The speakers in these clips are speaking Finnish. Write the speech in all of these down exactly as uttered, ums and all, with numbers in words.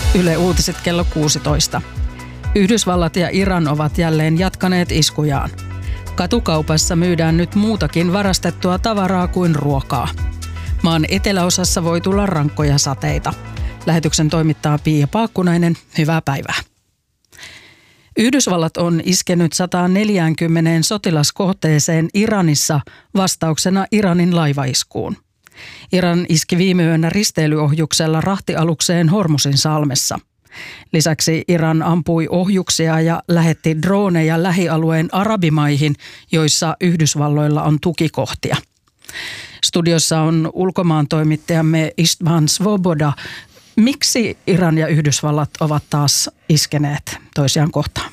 Yle Uutiset kello kuusitoista. Yhdysvallat ja Iran ovat jälleen jatkaneet iskujaan. Katukaupassa myydään nyt muutakin varastettua tavaraa kuin ruokaa. Maan eteläosassa voi tulla rankkoja sateita. Lähetyksen toimittaa Pia Paakkunainen. Hyvää päivää. Yhdysvallat on iskenyt sata neljäkymmentä sotilaskohteeseen Iranissa vastauksena Iranin laivaiskuun. Iran iski viime yönä risteilyohjuksella rahtialukseen Hormuzin salmessa. Lisäksi Iran ampui ohjuksia ja lähetti droneja lähialueen arabimaihin, joissa Yhdysvalloilla on tukikohtia. Studiossa on ulkomaantoimittajamme Istvan Svoboda. Miksi Iran ja Yhdysvallat ovat taas iskeneet toisiaan kohtaan?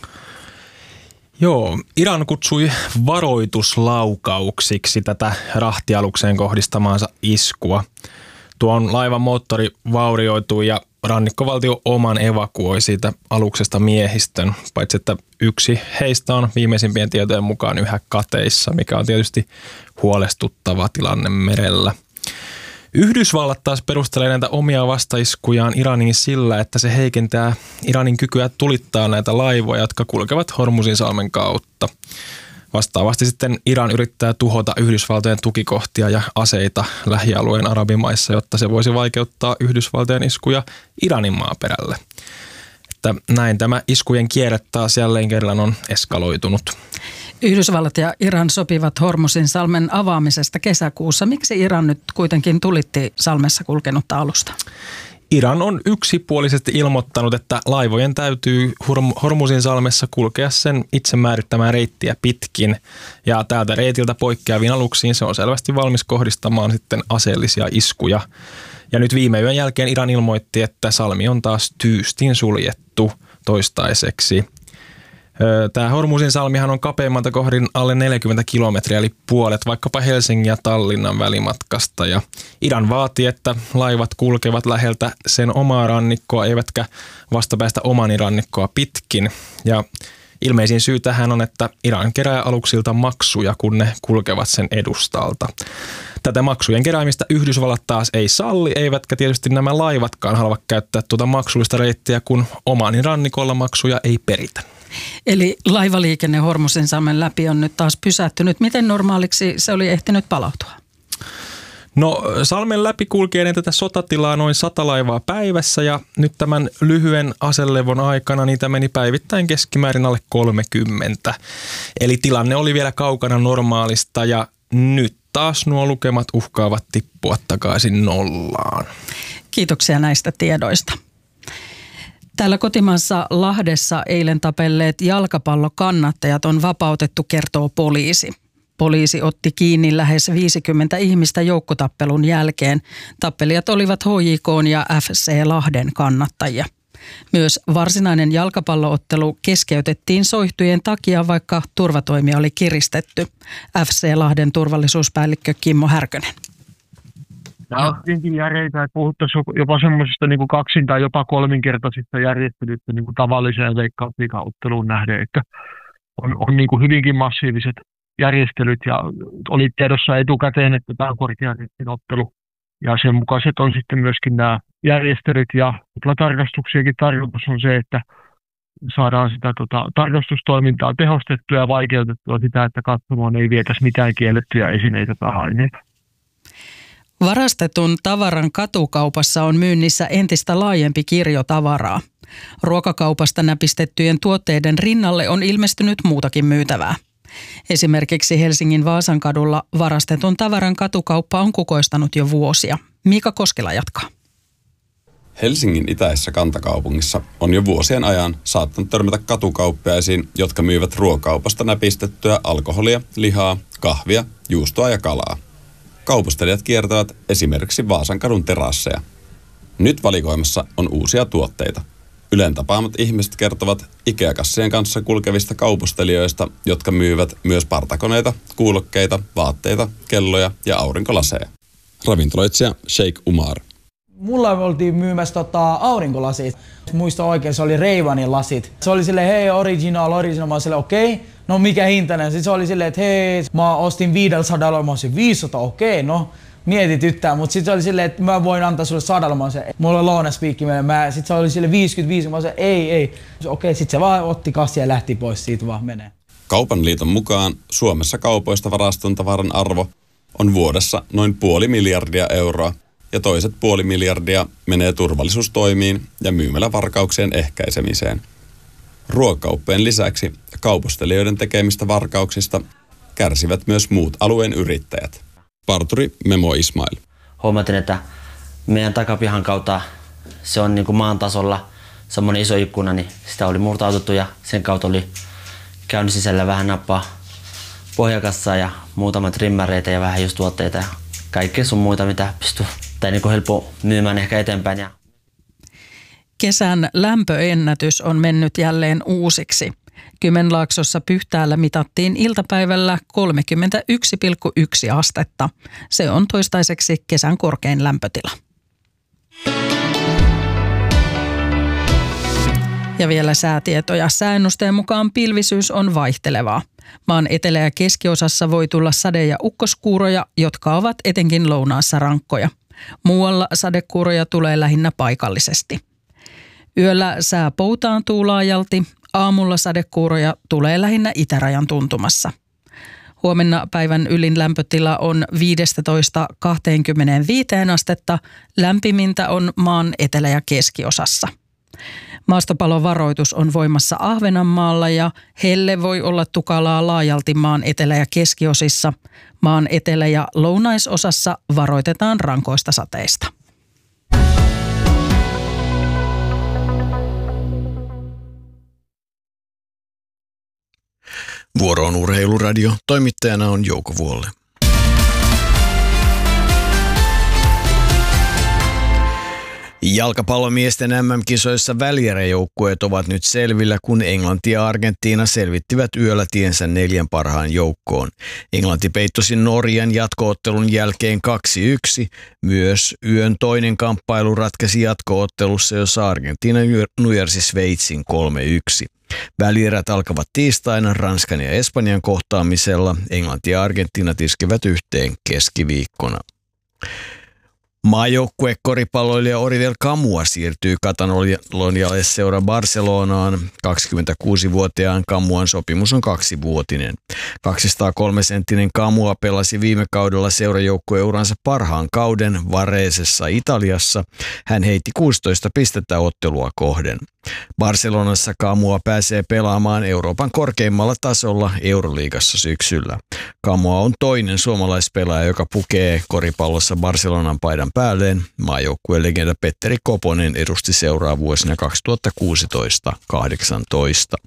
Joo, Iran kutsui varoituslaukauksiksi tätä rahtialukseen kohdistamaansa iskua. Tuon laivan moottori vaurioitui ja rannikkovaltio Oman evakuoi siitä aluksesta miehistön, paitsi että yksi heistä on viimeisimpien tietojen mukaan yhä kateissa, mikä on tietysti huolestuttava tilanne merellä. Yhdysvallat taas perustelee näitä omia vastaiskujaan Iraniin sillä, että se heikentää Iranin kykyä tulittaa näitä laivoja, jotka kulkevat Hormuzin salmen kautta. Vastaavasti sitten Iran yrittää tuhota Yhdysvaltojen tukikohtia ja aseita lähialueen arabimaissa, jotta se voisi vaikeuttaa Yhdysvaltojen iskuja Iranin maaperälle. Että näin tämä iskujen kierre taas jälleen kerran on eskaloitunut. Yhdysvallat ja Iran sopivat Hormuzin salmen avaamisesta kesäkuussa. Miksi Iran nyt kuitenkin tulitti salmessa kulkenutta alusta? Iran on yksipuolisesti ilmoittanut, että laivojen täytyy Hormuzin salmessa kulkea sen itse määrittämää reittiä pitkin. Ja täältä reitiltä poikkeaviin aluksiin se on selvästi valmis kohdistamaan sitten aseellisia iskuja. Ja nyt viime yön jälkeen Iran ilmoitti, että salmi on taas tyystin suljettu toistaiseksi. Tämä Hormuzin salmihan on kapeimmalta kohdin alle neljäkymmentä kilometriä, eli puolet vaikkapa Helsingin ja Tallinnan välimatkasta. Ja Iran vaatii, että laivat kulkevat läheltä sen omaa rannikkoa, eivätkä vastapäästä Omanin rannikkoa pitkin. Ja ilmeisin syy tähän on, että Iran kerää aluksilta maksuja, kun ne kulkevat sen edustalta. Tätä maksujen keräämistä Yhdysvallat taas ei salli, eivätkä tietysti nämä laivatkaan halua käyttää tuota maksullista reittiä, kun Omanin rannikolla maksuja ei peritä. Eli laivaliikenne Hormuzin salmen läpi on nyt taas pysähtynyt. Miten normaaliksi se oli ehtinyt palautua? No salmen läpi kulkee tätä sotatilaa noin sata laivaa päivässä ja nyt tämän lyhyen aselevon aikana niitä meni päivittäin keskimäärin alle kolmekymmentä. Eli tilanne oli vielä kaukana normaalista ja nyt taas nuo lukemat uhkaavat tippua takaisin nollaan. Kiitoksia näistä tiedoista. Täällä kotimaassa Lahdessa eilen tapelleet jalkapallokannattajat on vapautettu, kertoo poliisi. Poliisi otti kiinni lähes viisikymmentä ihmistä joukkotappelun jälkeen. Tappelijat olivat H J K:n ja F C Lahden kannattajia. Myös varsinainen jalkapalloottelu keskeytettiin soihtujen takia, vaikka turvatoimia oli kiristetty. F C Lahden turvallisuuspäällikkö Kimmo Härkönen. Nämä on tietenkin järeitä, että puhuttaisiin jopa semmoisesta niin kuin kaksin- tai jopa kolminkertaisista järjestelyistä niin kuin tavalliseen veikkausliigaotteluun nähden, että on, on niin kuin hyvinkin massiiviset järjestelyt ja oli tiedossa etukäteen, että tämä on korkeariskin ottelu. Ja sen mukaiset on sitten myöskin nämä järjestelyt ja tarkastuksiakin tarkoitus on se, että saadaan sitä tota, tarkastustoimintaa tehostettua ja vaikeutettua sitä, että katsomaan ei vietäisi mitään kiellettyjä esineitä tai aineita. Varastetun tavaran katukaupassa on myynnissä entistä laajempi kirjo tavaraa. Ruokakaupasta näpistettyjen tuotteiden rinnalle on ilmestynyt muutakin myytävää. Esimerkiksi Helsingin Vaasankadulla varastetun tavaran katukauppa on kukoistanut jo vuosia. Miika Koskela jatkaa. Helsingin itäisessä kantakaupungissa on jo vuosien ajan saattanut törmätä katukauppiaisiin, jotka myyvät ruokaupasta näpistettyä alkoholia, lihaa, kahvia, juustoa ja kalaa. Kaupustelijat kiertävät esimerkiksi Vaasankadun terasseja. Nyt valikoimassa on uusia tuotteita. Ylen tapaamat ihmiset kertovat IKEA-kassien kanssa kulkevista kaupustelijoista, jotka myyvät myös partakoneita, kuulokkeita, vaatteita, kelloja ja aurinkolaseja. Ravintoloitsija Sheikh Umar. Mulla oltiin myymässä tota, aurinkolasit. Muista oikein, se oli Ray-Banin lasit. Se oli silleen, hei, original, original. Mä olin silleen, okei, okay, no mikä hintainen? Sitten se oli silleen, että hei, mä ostin viisisataa, mä olisin viisisataa, okei, okay, no. mietityttää, mutta sitten se oli silleen, että mä voin antaa sulle sadalla, mä se, mulla on lounaspiikki, mä, sit se oli sille viisikymmentäviisi, mä se, ei, ei. Okei, sit se vaan otti kassia ja lähti pois, siitä vaan menee. Kaupan liiton mukaan Suomessa kaupoista varaston tavaran arvo on vuodessa noin puoli miljardia euroa ja toiset puoli miljardia menee turvallisuustoimiin ja myymälävarkauksien ehkäisemiseen. Ruokakauppojen lisäksi kaupostelijoiden tekemistä varkauksista kärsivät myös muut alueen yrittäjät. Parturi Memo Ismail. Huomatin, että meidän takapihan kautta se on niin kuin maan tasolla semmoinen iso ikkuna, niin sitä oli murtautettu ja sen kautta oli käynyt sisällä vähän nappaa pohjakassaa ja muutama trimmäreitä ja vähän just tuotteita ja kaikkea sun muita, mitä pystyy tai niin kuin helppo myymään ehkä eteenpäin. Ja kesän lämpöennätys on mennyt jälleen uusiksi. Kymenlaaksossa Pyhtäällä mitattiin iltapäivällä kolmekymmentäyksi pilkku yksi astetta. Se on toistaiseksi kesän korkein lämpötila. Ja vielä säätietoja. Sääennusteen mukaan pilvisyys on vaihtelevaa. Maan etelä- ja keskiosassa voi tulla sade- ja ukkoskuuroja, jotka ovat etenkin lounaassa rankkoja. Muualla sadekuuroja tulee lähinnä paikallisesti. Yöllä sää poutaantuu laajalti. Aamulla sadekuuroja tulee lähinnä itärajan tuntumassa. Huomenna päivän ylin lämpötila on viisitoista kaksikymmentäviisi astetta. Lämpimintä on maan etelä- ja keskiosassa. Maastopalovaroitus on voimassa Ahvenanmaalla ja helle voi olla tukalaa laajalti maan etelä- ja keskiosissa. Maan etelä- ja lounaisosassa varoitetaan rankoista sateista. Vuoro on Urheiluradio. Toimittajana on Jouko Vuolle. Jalkapallomiesten M M-kisoissa välieräjoukkueet ovat nyt selvillä, kun Englanti ja Argentiina selvittivät yöllä tiensä neljän parhaan joukkoon. Englanti peittosi Norjan jatkoottelun jälkeen kaksi yksi. Myös yön toinen kamppailu ratkaisi jatkoottelussa, jossa Argentiina nujersi Sveitsin kolme yksi. Välierät alkavat tiistaina Ranskan ja Espanjan kohtaamisella. Englanti ja Argentiina iskevät yhteen keskiviikkona. Maajoukkuekoripalloilija Orivel Camua siirtyy Katalonialle seura Barcelonaan. kaksikymmentäkuusivuotiaan Camuan sopimus on kaksivuotinen. kaksisataakolme senttinen Camua pelasi viime kaudella seurajoukkueuransa parhaan kauden Varesessa Italiassa. Hän heitti kuusitoista pistettä ottelua kohden. Barcelonassa Camua pääsee pelaamaan Euroopan korkeimmalla tasolla Euroliigassa syksyllä. Camua on toinen suomalaispelaaja, joka pukee koripallossa Barcelonan paidan päälleen. Maajoukkueen legenda Petteri Koponen edusti seuraa vuosina kaksituhattakuusitoista kahdeksantoista.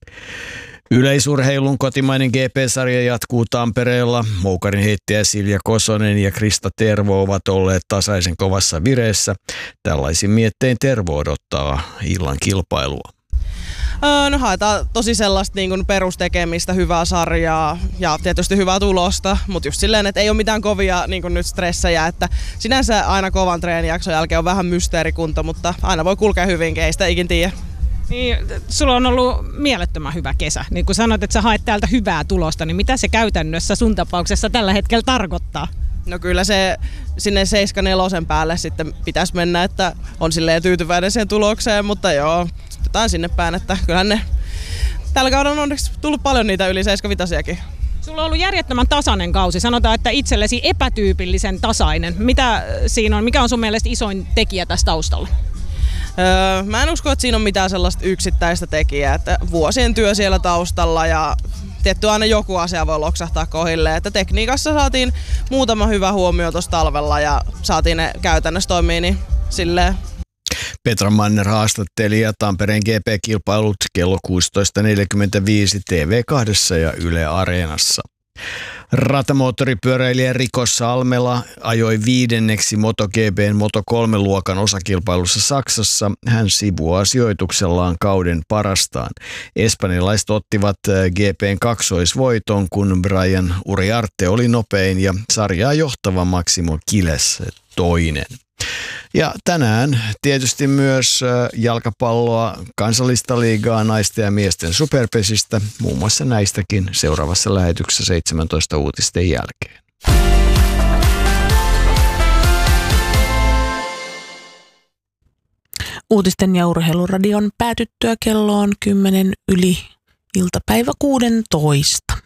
Yleisurheilun kotimainen G P-sarja jatkuu Tampereella. Moukarin heittäjä Silja Kosonen ja Krista Tervo ovat olleet tasaisen kovassa vireessä. Tällaisin miettein Tervo odottaa illan kilpailua. No haetaan tosi sellaista niin kuin perustekemistä, hyvää sarjaa ja tietysti hyvää tulosta, mutta just silleen, että ei ole mitään kovia niin kuin nyt stressejä, että sinänsä aina kovan treenijakson jälkeen on vähän mysteerikunta, mutta aina voi kulkea hyvinkin, ei sitä ikin tiedä. Niin, sulla on ollut mielettömän hyvä kesä. Niin kun sanoit, että sä haet täältä hyvää tulosta, niin mitä se käytännössä sun tapauksessa tällä hetkellä tarkoittaa? No kyllä se sinne seitsemän neljä päälle sitten pitäisi mennä, että on silleen tyytyväinen siihen tulokseen, mutta joo, jotain sinne päin, että kyllähän ne tällä kaudella on onneksi tullut paljon niitä yli seitsemän viisi. Sulla on ollut järjettömän tasainen kausi. Sanotaan, että itsellesi epätyypillisen tasainen. Mitä siinä on? Mikä on sun mielestä isoin tekijä tässä taustalla? Öö, mä en usko, että siinä on mitään sellaista yksittäistä tekijää, että vuosien työ siellä taustalla ja tietty aina joku asia voi loksahtaa kohille, että tekniikassa saatiin muutama hyvä huomio tuossa talvella ja saatiin ne käytännössä toimii, niin silleen. Petra Manner haastatteli ja Tampereen G P-kilpailut kello kuusitoista neljäkymmentäviisi T V kaksi ja Yle Areenassa. Ratamoottoripyöräilijä Rico Salmela ajoi viidenneksi MotoGPn Moto kolme luokan osakilpailussa Saksassa. Hän sivuaa sijoituksellaan kauden parastaan. Espanjalaiset ottivat G P:n kaksoisvoiton, kun Brian Uriarte oli nopein ja sarjaa johtava Maximo Kiles toinen. Ja tänään tietysti myös jalkapalloa, kansallista liigaa, naisten ja miesten superpesistä, muun muassa näistäkin seuraavassa lähetyksessä seitsemäntoista uutisten jälkeen. Uutisten ja urheiluradion päätyttyä kello on kymmenen yli iltapäivä kuusitoista.